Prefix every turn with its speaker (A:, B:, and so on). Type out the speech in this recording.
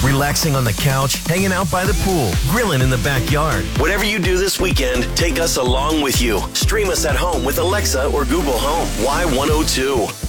A: Relaxing on the couch, hanging out by the pool, grilling in the backyard. Whatever you do this weekend, take us along with you. Stream us at home with Alexa or Google Home. Y102.